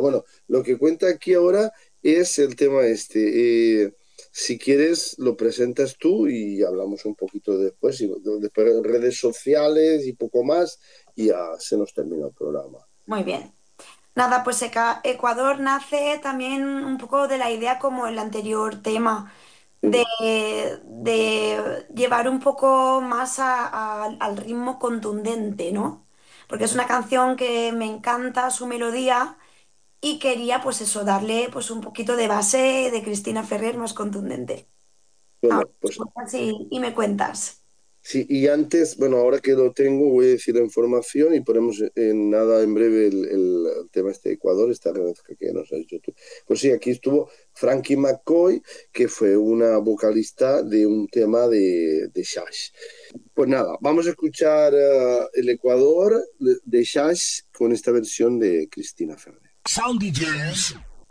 bueno, lo que cuenta aquí ahora es el tema este. Si quieres, lo presentas tú y hablamos un poquito después, y después en redes sociales y poco más, y ya se nos termina el programa. Muy bien. Nada, pues Ecuador nace también un poco de la idea como el anterior tema, de, Sí, de llevar un poco más al ritmo contundente, ¿no? Porque es una canción que me encanta su melodía y quería pues eso, darle pues un poquito de base de Cristina Ferrer más contundente. Ahora bueno, pues escuchas y me cuentas. sí, y antes, bueno, ahora que lo tengo, voy a decir la información y ponemos en nada en breve el tema este de Ecuador, esta remezcla que nos has dicho tú. Pues sí, aquí estuvo Frankie McCoy, que fue una vocalista de un tema de Shash. Pues nada, vamos a escuchar el Ecuador de Shash con esta versión de Cristina Ferrer. Sound DJs